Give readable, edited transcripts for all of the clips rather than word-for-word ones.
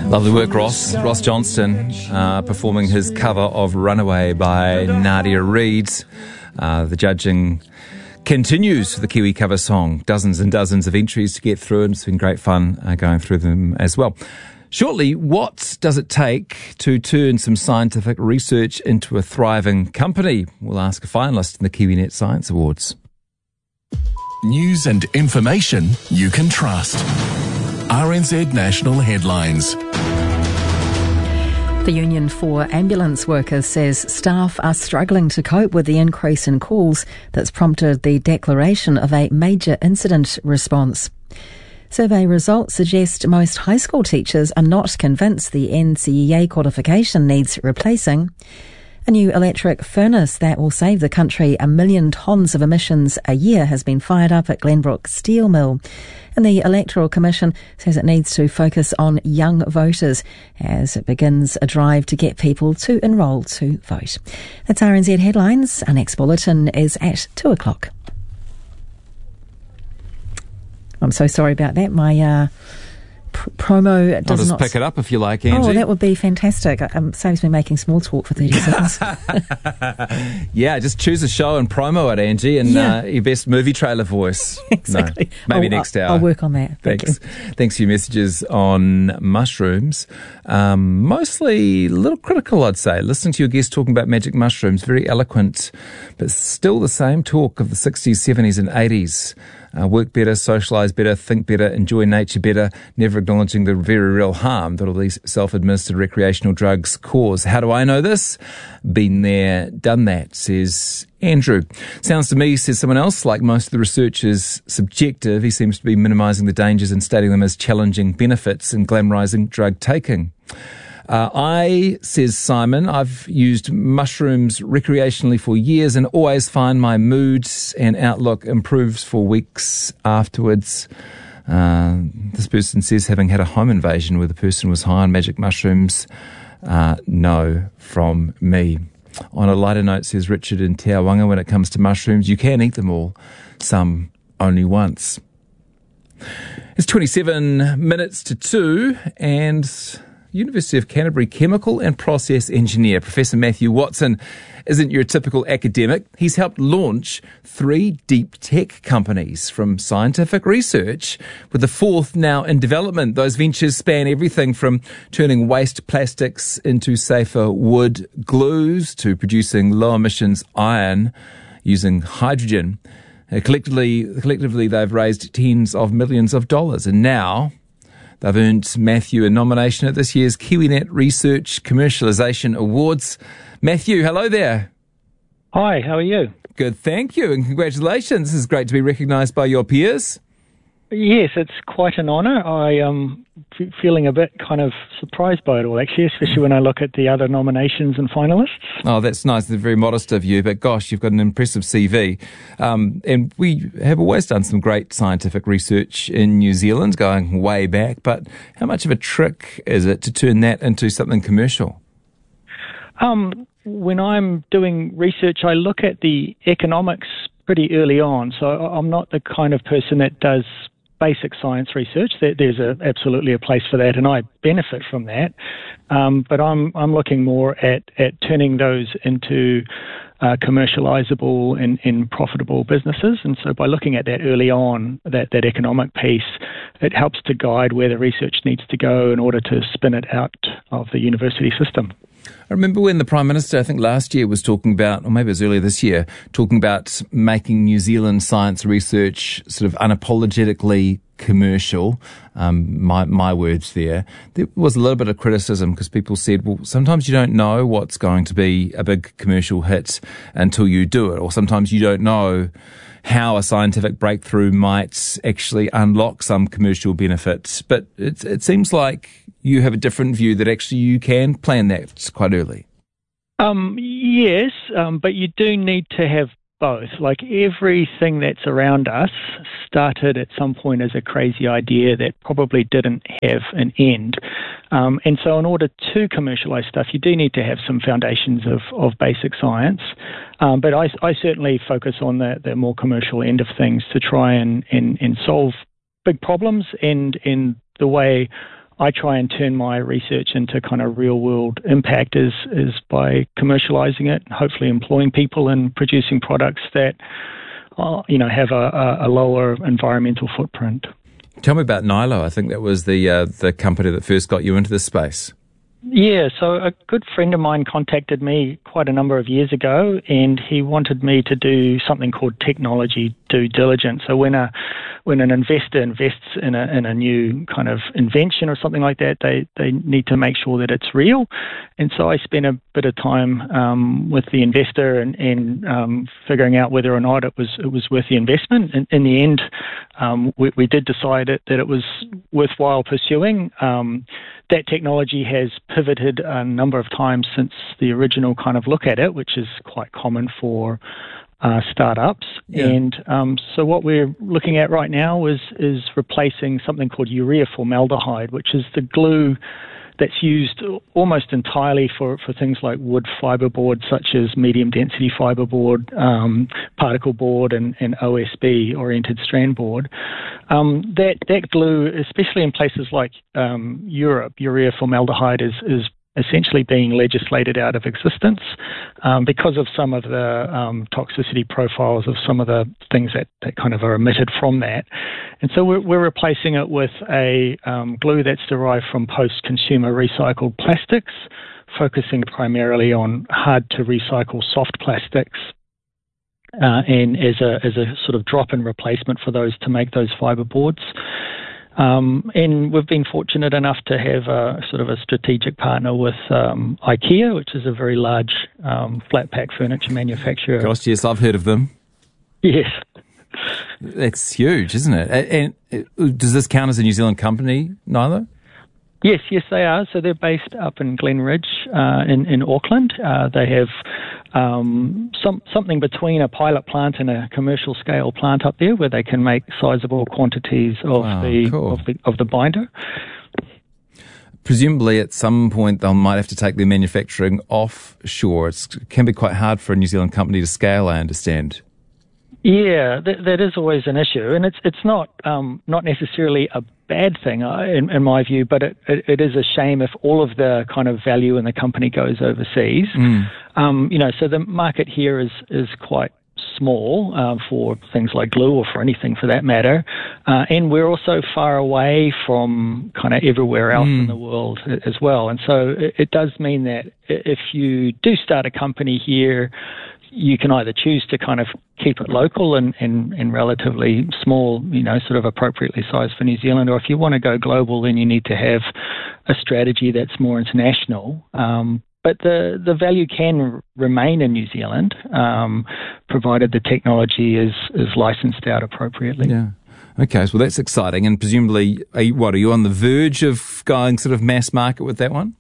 Lovely work, Ross. Ross Johnston performing his cover of Runaway by Nadia Reid. The judging continues for the Kiwi cover song. Dozens and dozens of entries to get through, and it's been great fun going through them as well. Shortly, what does it take to turn some scientific research into a thriving company? We'll ask a finalist in the KiwiNet Science Awards. News and information you can trust. RNZ National Headlines. The Union for Ambulance Workers says staff are struggling to cope with the increase in calls that's prompted the declaration of a major incident response. Survey results suggest most high school teachers are not convinced the NCEA qualification needs replacing. A new electric furnace that will save the country 1 million tonnes of emissions a year has been fired up at Glenbrook Steel Mill. And the Electoral Commission says it needs to focus on young voters as it begins a drive to get people to enrol to vote. That's RNZ Headlines. Our next bulletin is at 2 o'clock. I'm so sorry about that. My promo does I'll just not... pick it up if you like, Angie. Oh, that would be fantastic. Saves me making small talk for 30 seconds. Yeah, just choose a show and promo it, Angie, and your best movie trailer voice. Exactly. No, maybe next hour. I'll work on that. Thanks. Thanks for your messages on mushrooms. Mostly a little critical, I'd say. Listening to your guest talking about magic mushrooms, very eloquent, but still the same talk of the 60s, 70s and 80s. Work better, socialise better, think better, enjoy nature better, never acknowledging the very real harm that all these self-administered recreational drugs cause. How do I know this? Been there, done that, says Andrew. Sounds to me, says someone else, like most of the research is subjective. He seems to be minimising the dangers and stating them as challenging benefits and glamorising drug taking. Says Simon, I've used mushrooms recreationally for years and always find my mood and outlook improves for weeks afterwards. This person says, having had a home invasion where the person was high on magic mushrooms, no from me. On a lighter note, says Richard in Te Awanga, when it comes to mushrooms, you can eat them all, some only once. It's 27 minutes to 2 and... University of Canterbury chemical and process engineer Professor Matthew Watson isn't your typical academic. He's helped launch 3 deep tech companies from scientific research, with the 4th now in development. Those ventures span everything from turning waste plastics into safer wood glues to producing low emissions iron using hydrogen. Collectively, they've raised tens of millions of dollars, and now they've earned Matthew a nomination at this year's KiwiNet Research Commercialisation Awards. Matthew, hello there. Hi, how are you? Good, thank you, and congratulations. This is great to be recognised by your peers. Yes, it's quite an honour. I am feeling a bit kind of surprised by it all, actually, especially when I look at the other nominations and finalists. Oh, that's nice. They're very modest of you, but gosh, you've got an impressive CV. And we have always done some great scientific research in New Zealand, going way back, but how much of a trick is it to turn that into something commercial? When I'm doing research, I look at the economics pretty early on, so I'm not the kind of person that does basic science research. There's absolutely a place for that, and I benefit from that. But I'm looking more at turning those into commercialisable and profitable businesses. And so by looking at that early on, that economic piece, it helps to guide where the research needs to go in order to spin it out of the university system. I remember when the Prime Minister, I think last year, was talking about, or maybe it was earlier this year, talking about making New Zealand science research sort of unapologetically commercial. My words there. There was a little bit of criticism because people said, well, sometimes you don't know what's going to be a big commercial hit until you do it, or sometimes you don't know how a scientific breakthrough might actually unlock some commercial benefits. But it seems like you have a different view that actually you can plan that quite early. Yes, but you do need to have both. Like everything that's around us started at some point as a crazy idea that probably didn't have an end. And so in order to commercialize stuff, you do need to have some foundations of basic science. But I certainly focus on the more commercial end of things to try and solve big problems. And the way I try and turn my research into kind of real-world impact is by commercialising it, hopefully employing people and producing products that, have a lower environmental footprint. Tell me about Nylo. I think that was the company that first got you into this space. Yeah, so a good friend of mine contacted me quite a number of years ago, and he wanted me to do something called technology due diligence. So when an investor invests in a new kind of invention or something like that, they need to make sure that it's real. And so I spent a bit of time with the investor and figuring out whether or not it was worth the investment. And in the end, we did decide that it was worthwhile pursuing. That technology has pivoted a number of times since the original kind of look at it, which is quite common for startups. Yeah. And so what we're looking at right now is replacing something called urea formaldehyde, which is the glue that's used almost entirely for things like wood fiberboard, such as medium density fiberboard, particle board, and OSB, oriented strand board. That glue, especially in places like Europe, urea formaldehyde is essentially being legislated out of existence because of some of the toxicity profiles of some of the things that kind of are emitted from that. And so we're replacing it with a glue that's derived from post-consumer recycled plastics, focusing primarily on hard-to-recycle soft plastics, and as a sort of drop-in replacement for those to make those fibre boards. And we've been fortunate enough to have a sort of a strategic partner with IKEA, which is a very large flat pack furniture manufacturer. Gosh, yes, I've heard of them. Yes. It's huge, isn't it? And does this count as a New Zealand company, Nylo? Yes, they are. So they're based up in Glenridge in Auckland. They have something between a pilot plant and a commercial scale plant up there, where they can make sizable quantities of the binder. Presumably, at some point, they might have to take their manufacturing offshore. It can be quite hard for a New Zealand company to scale, I understand. Yeah, that is always an issue, and it's not necessarily a bad thing in my view, but it is a shame if all of the kind of value in the company goes overseas. So the market here is quite small for things like glue, or for anything for that matter, and we're also far away from kind of everywhere else in the world as well. And so it does mean that if you do start a company here, you can either choose to kind of keep it local and relatively small, sort of appropriately sized for New Zealand, or if you want to go global, then you need to have a strategy that's more international. But the value can remain in New Zealand, provided the technology is licensed out appropriately. Yeah. Okay, so that's exciting. And presumably, are you on the verge of going sort of mass market with that one?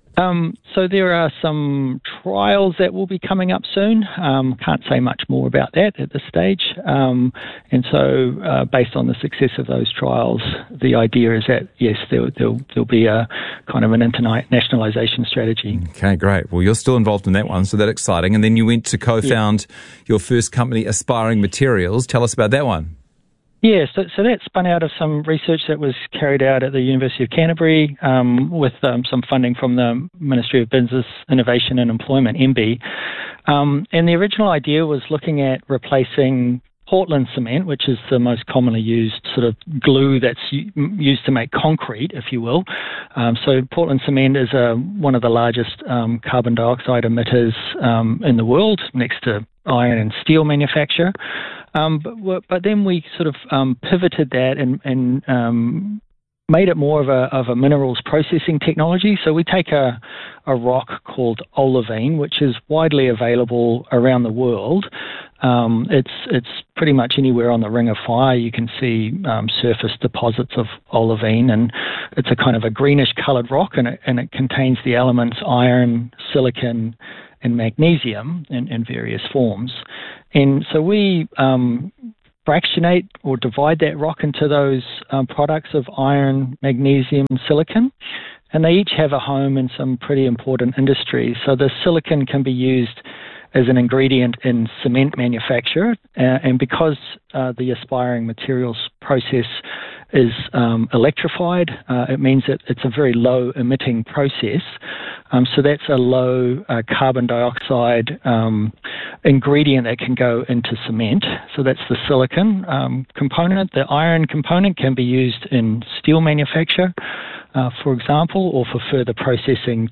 So there are some trials that will be coming up soon. Can't say much more about that at this stage. And so based on the success of those trials, the idea is that, yes, there'll be a kind of an internationalization strategy. Okay, great. Well, you're still involved in that one, so that's exciting. And then you went to co-found your first company, Aspiring Materials. Tell us about that one. Yeah, so that spun out of some research that was carried out at the University of Canterbury with some funding from the Ministry of Business, Innovation and Employment, MB. And the original idea was looking at replacing Portland cement, which is the most commonly used sort of glue that's used to make concrete, if you will. So Portland cement is one of the largest carbon dioxide emitters in the world, next to iron and steel manufacture. But then we sort of pivoted that and made it more of a minerals processing technology. So we take a rock called olivine, which is widely available around the world. It's pretty much anywhere on the Ring of Fire you can see surface deposits of olivine, and it's a kind of a greenish coloured rock, and it contains the elements iron, silicon, and magnesium in various forms. And so we fractionate or divide that rock into those products of iron, magnesium, and silicon, and they each have a home in some pretty important industries. So the silicon can be used as an ingredient in cement manufacture, and because the Aspiring Materials process electrified. It means that it's a very low emitting process. So that's a low carbon dioxide ingredient that can go into cement. So that's the silicon component. The iron component can be used in steel manufacture, for example, or for further processing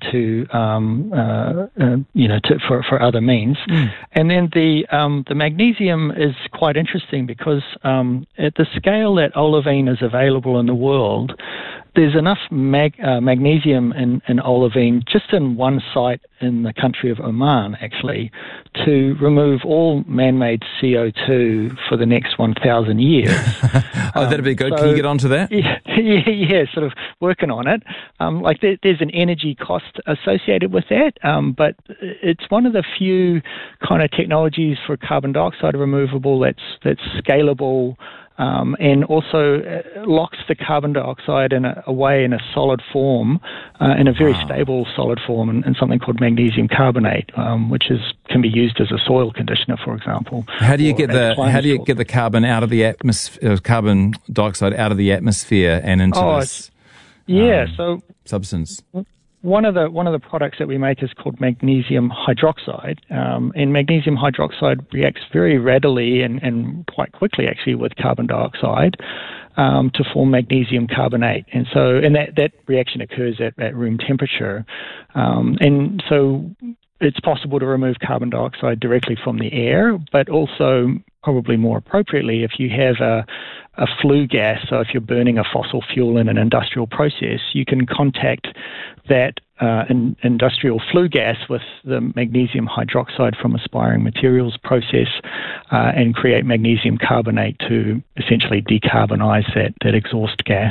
for other means. And then the magnesium is quite interesting because at the scale that olivine is available in the world, there's enough magnesium in olivine just in one site in the country of Oman, actually, to remove all man-made CO2 for the next 1,000 years. That'd be good. Can you get onto that? Yeah, sort of working on it. There's an energy cost associated with that, but it's one of the few kind of technologies for carbon dioxide removable that's scalable. And also locks the carbon dioxide away in a solid form, in a very stable solid form, in something called magnesium carbonate, which can be used as a soil conditioner, for example. How do you get the carbon out of the atmosphere, carbon dioxide out of the atmosphere and into this substance? One of the products that we make is called magnesium hydroxide, and magnesium hydroxide reacts very readily and quite quickly, actually, with carbon dioxide to form magnesium carbonate. And that reaction occurs at room temperature, and so it's possible to remove carbon dioxide directly from the air, but also probably more appropriately if you have a flue gas. So if you're burning a fossil fuel in an industrial process, you can contact that industrial flue gas with the magnesium hydroxide from aspiring materials process and create magnesium carbonate to essentially decarbonize that exhaust gas.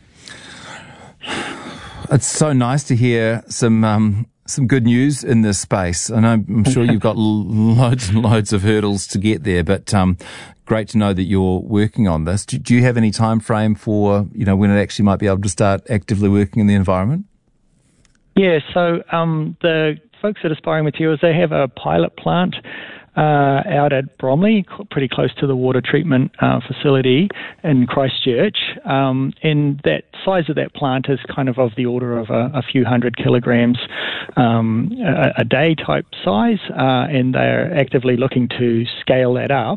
It's so nice to hear some good news in this space. And I'm sure you've got loads and loads of hurdles to get there, but great to know that you're working on this. Do you have any time frame for when it actually might be able to start actively working in the environment? Yeah, so the folks at Aspiring Materials, they have a pilot plant out at Bromley, pretty close to the water treatment facility in Christchurch. And that size of that plant is kind of the order of a few hundred kilograms a day type size, and they're actively looking to scale that up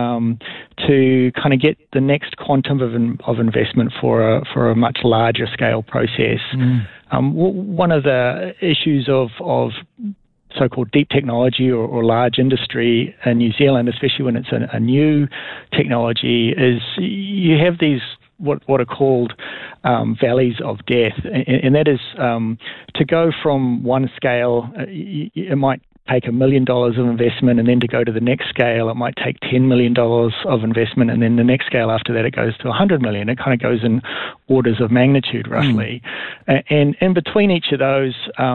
to kind of get the next quantum of investment for a much larger scale process. One of the issues of so-called deep technology or large industry in New Zealand, especially when it's a new technology, is you have these what are called valleys of death, and that is to go from one scale, it might take $1 million of investment, and then to go to the next scale, it might take $10 million of investment, and then the next scale after that, it goes to $100 million. It kind of goes in orders of magnitude, roughly. And in between each of those,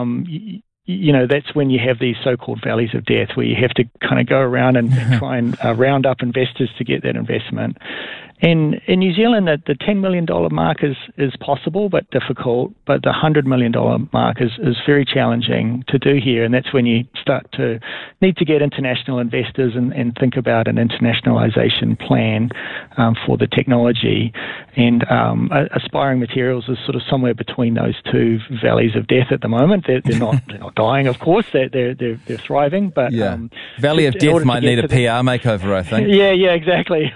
that's when you have these so-called valleys of death, where you have to kind of go around and try and round up investors to get that investment. In New Zealand, the $10 million mark is possible but difficult, but the $100 million mark is very challenging to do here, and that's when you start to need to get international investors and think about an internationalization plan for the technology. And Aspiring Materials is sort of somewhere between those two valleys of death at the moment. They're not dying, of course. They're thriving, but Valley of Death might need a PR makeover, I think. Yeah, exactly.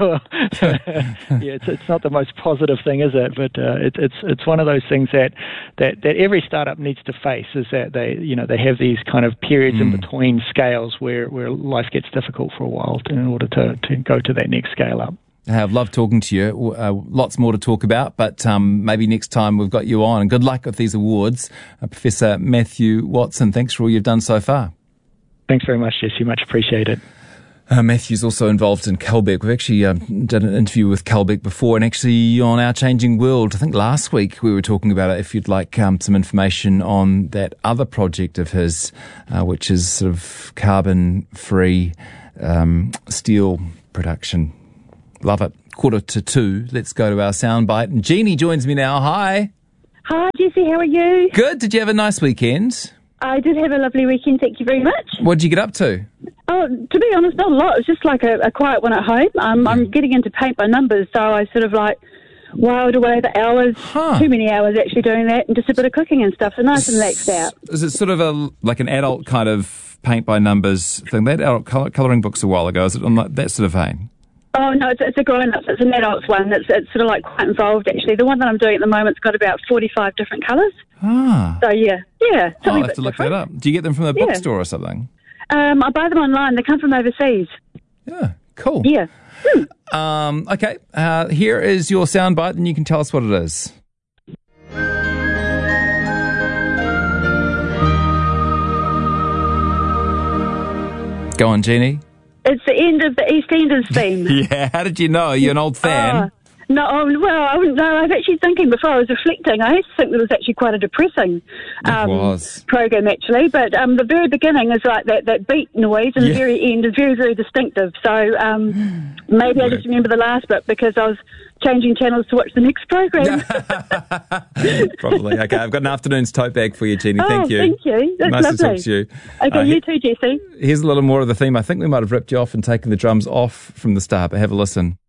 It's not the most positive thing, is it? But it's one of those things that every startup needs to face, is that they have these kind of periods in between scales where life gets difficult for a while in order to go to that next scale up. I've loved talking to you. Lots more to talk about, but maybe next time we've got you on. And good luck with these awards. Professor Matthew Watson, thanks for all you've done so far. Thanks very much, Jesse. Much appreciated. Matthew's also involved in Calbec. We've actually done an interview with Calbec before, and actually on Our Changing World, I think last week we were talking about it. If you'd like some information on that other project of his, which is sort of carbon-free steel production. Love it. 1:45. Let's go to our soundbite. And Jeannie joins me now. Hi. Hi, Jesse. How are you? Good. Did you have a nice weekend? I did have a lovely weekend. Thank you very much. What did you get up to? Oh, to be honest, not a lot. It was just like a quiet one at home. I'm getting into paint by numbers, so I sort of Whiled away the hours, Huh. too many hours actually doing that, and just a bit of cooking and stuff, so nice and relaxed out. Is it sort of like an adult kind of paint by numbers thing? That adult colouring book's a while ago. Is it on that sort of vein? Oh, no, it's a grown-up, it's an adult's one. It's sort of like quite involved, actually. The one that I'm doing at the moment's got about 45 different colours. Ah. So, yeah. I'll something a have bit to look different. that up. Do you get them from a Yeah. bookstore or something? I buy them online. They come from overseas. Yeah, cool. Yeah. Okay, here is your soundbite, and you can tell us what it is. Go on, Jeannie. It's the end of the EastEnders theme. Yeah, how did you know? You're an old fan. No, I wouldn't know. I was actually thinking before I was reflecting. I used to think that it was actually quite a depressing program, actually. But the very beginning is like that beat noise, and the very end is very, very distinctive. So maybe I just remember the last bit because I was changing channels to watch the next program. Probably. Okay, I've got an afternoon's tote bag for you, Jeannie. Thank you. Thank you. That's nice lovely. to talk to you. Okay, you too, Jesse. Here's a little more of the theme. I think we might have ripped you off and taken the drums off from the start, but have a listen.